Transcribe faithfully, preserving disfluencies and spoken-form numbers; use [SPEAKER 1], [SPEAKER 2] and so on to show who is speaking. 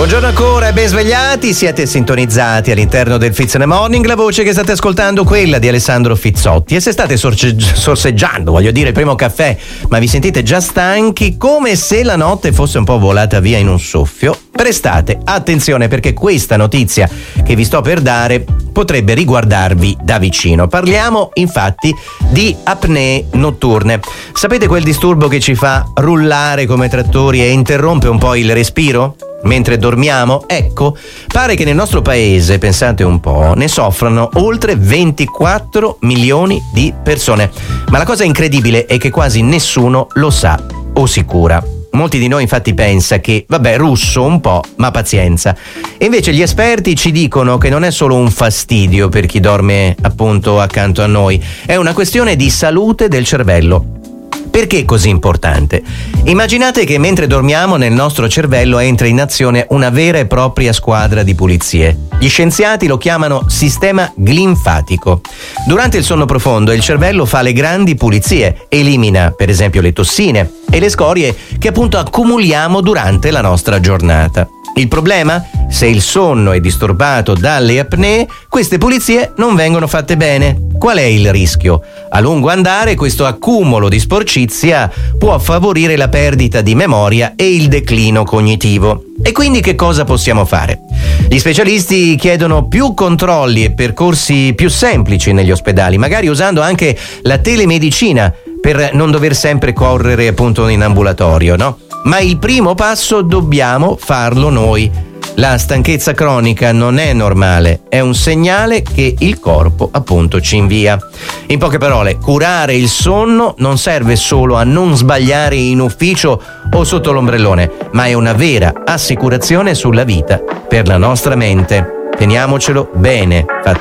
[SPEAKER 1] Buongiorno ancora e ben svegliati, siete sintonizzati all'interno del Fizz in the Morning. La voce che state ascoltando, quella di Alessandro Fizzotti. E se state sorce- sorseggiando, voglio dire, il primo caffè, ma vi sentite già stanchi, come se la notte fosse un po' volata via in un soffio, prestate attenzione, perché questa notizia che vi sto per dare potrebbe riguardarvi da vicino. Parliamo infatti di apnee notturne. Sapete quel disturbo che ci fa rullare come trattori e interrompe un po' il respiro mentre dormiamo? Ecco, pare che nel nostro paese, pensate un po', ne soffrano oltre ventiquattro milioni di persone. Ma la cosa incredibile è che quasi nessuno lo sa o si cura. Molti di noi infatti pensa che, vabbè, russo un po', ma pazienza. E invece gli esperti ci dicono che non è solo un fastidio per chi dorme appunto accanto a noi, è una questione di salute del cervello. Perché è così importante? Immaginate che mentre dormiamo nel nostro cervello entra in azione una vera e propria squadra di pulizie. Gli scienziati lo chiamano sistema glinfatico. Durante il sonno profondo il cervello fa le grandi pulizie, elimina per esempio le tossine e le scorie che appunto accumuliamo durante la nostra giornata. Il problema? Se il sonno è disturbato dalle apnee, queste pulizie non vengono fatte bene. Qual è il rischio? A lungo andare questo accumulo di sporcizia può favorire la perdita di memoria e il declino cognitivo. E quindi che cosa possiamo fare? Gli specialisti chiedono più controlli e percorsi più semplici negli ospedali, magari usando anche la telemedicina per non dover sempre correre appunto in ambulatorio, no? Ma il primo passo dobbiamo farlo noi. La stanchezza cronica non è normale, è un segnale che il corpo appunto ci invia. In poche parole, curare il sonno non serve solo a non sbagliare in ufficio o sotto l'ombrellone, ma è una vera assicurazione sulla vita per la nostra mente. Teniamocelo bene, fate